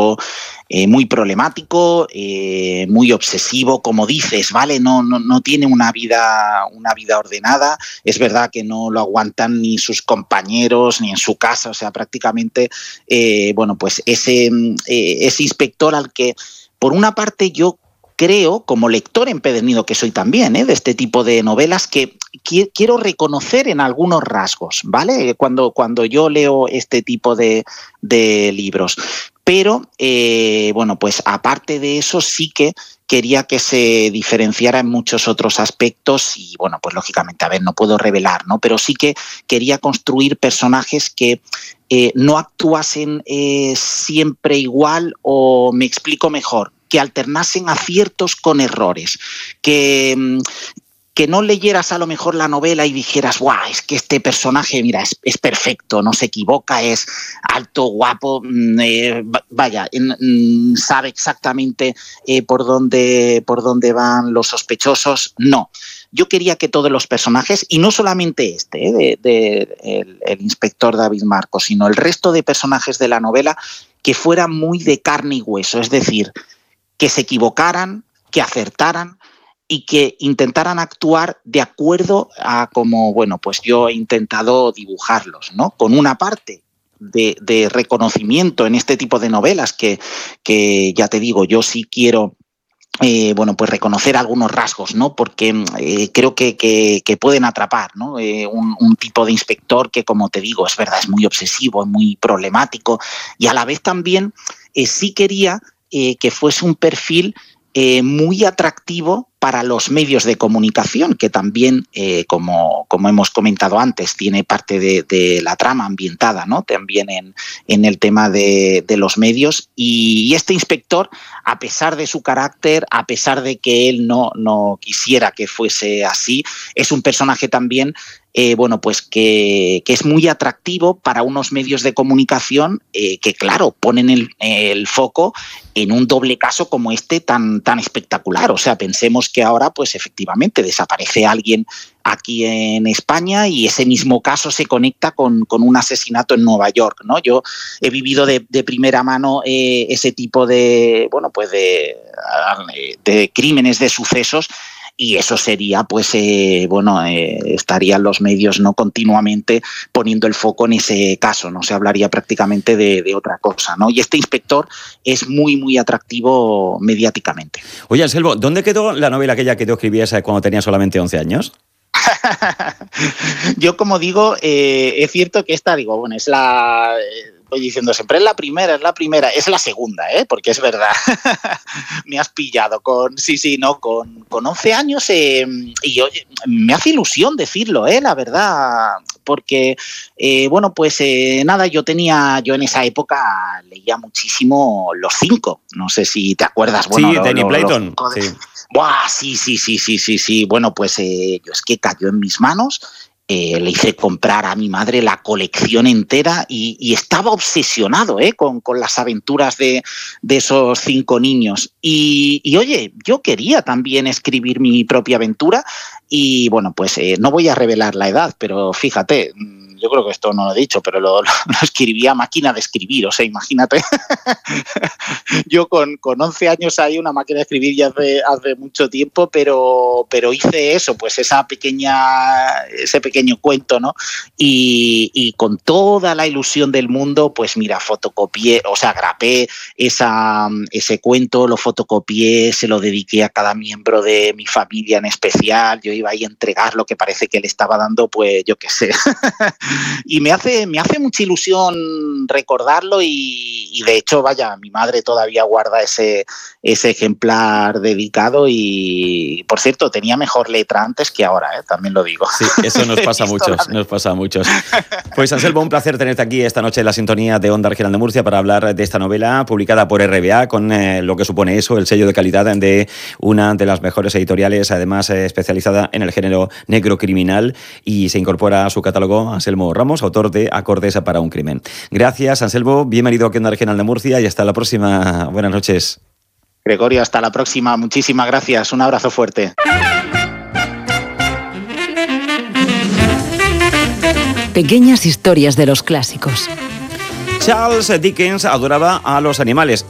chico muy problemático, muy obsesivo, como dices, ¿vale? No tiene una vida ordenada. Es verdad que no lo aguantan ni sus compañeros ni en su casa, o sea, prácticamente, pues ese inspector al que, por una parte, yo creo, como lector empedernido que soy también, de este tipo de novelas, que quiero reconocer en algunos rasgos, ¿vale? Cuando yo leo este tipo de libros. Pero, pues aparte de eso, sí que quería que se diferenciara en muchos otros aspectos y, pues lógicamente, no puedo revelar, ¿no? Pero sí que quería construir personajes que no actuasen siempre igual, o me explico mejor, que alternasen aciertos con errores, que no leyeras a lo mejor la novela y dijeras, ¡guau! Es que este personaje, mira, es perfecto, no se equivoca, es alto, guapo, sabe exactamente por dónde van los sospechosos. No. Yo quería que todos los personajes, y no solamente el inspector David Marcos, sino el resto de personajes de la novela, que fueran muy de carne y hueso, es decir, que se equivocaran, que acertaran y que intentaran actuar de acuerdo a como, pues yo he intentado dibujarlos, ¿no? Con una parte de reconocimiento en este tipo de novelas que ya te digo, yo sí quiero pues reconocer algunos rasgos, ¿no? Porque creo que pueden atrapar, ¿no? Un tipo de inspector que, como te digo, es verdad, es muy obsesivo, es muy problemático, y a la vez también sí quería que fuese un perfil muy atractivo para los medios de comunicación, que también, como hemos comentado antes, tiene parte de la trama ambientada, ¿no? También en el tema de los medios. Y este inspector, a pesar de su carácter, a pesar de que él no quisiera que fuese así, es un personaje también pues que es muy atractivo para unos medios de comunicación que, claro, ponen el foco en un doble caso como este tan espectacular. O sea, pensemos que ahora, pues efectivamente, desaparece alguien aquí en España y ese mismo caso se conecta con un asesinato en Nueva York, ¿no? Yo he vivido de primera mano ese tipo de crímenes, de sucesos. Y eso sería, estarían los medios, ¿no?, continuamente poniendo el foco en ese caso, no se hablaría prácticamente de otra cosa, ¿no? Y este inspector es muy, muy atractivo mediáticamente. Oye, Anselmo, ¿dónde quedó la novela aquella que tú escribías cuando tenías solamente 11 años? Yo, como digo, es cierto que esta, es la... voy diciendo siempre, es la primera, es la segunda, porque es verdad, me has pillado con 11 años y oye, me hace ilusión decirlo, la verdad, porque, nada, yo en esa época leía muchísimo Los Cinco, no sé si te acuerdas. Sí, Danny Playton, sí. ¡Buah! Sí. Bueno, pues yo es que cayó en mis manos. Le hice comprar a mi madre la colección entera y estaba obsesionado con las aventuras de esos 5 niños. Y oye, yo quería también escribir mi propia aventura y no voy a revelar la edad, pero fíjate, yo creo que esto no lo he dicho, pero lo escribía a máquina de escribir, o sea, imagínate. Yo con 11 años hay una máquina de escribir ya hace mucho tiempo, pero hice eso, pues ese pequeño cuento, ¿no? Y con toda la ilusión del mundo, pues mira, fotocopié, o sea, grapé ese cuento, lo fotocopié, se lo dediqué a cada miembro de mi familia en especial. Yo iba ahí a entregar lo que parece que le estaba dando, pues yo qué sé. Y me hace mucha ilusión recordarlo y de hecho, vaya, mi madre todavía guarda ese ejemplar dedicado y, por cierto, tenía mejor letra antes que ahora, también lo digo. Sí, eso nos pasa a muchos, Pues, Anselmo, un placer tenerte aquí esta noche en la sintonía de Onda Regional de Murcia para hablar de esta novela publicada por RBA con lo que supone eso, el sello de calidad de una de las mejores editoriales, además especializada en el género negro criminal, y se incorpora a su catálogo Anselmo Ramos, autor de Acordes para un crimen. Gracias, Anselmo, bienvenido aquí a Onda Regional de Murcia y hasta la próxima. Buenas noches. Gregorio, hasta la próxima. Muchísimas gracias. Un abrazo fuerte. Pequeñas historias de los clásicos. Charles Dickens adoraba a los animales.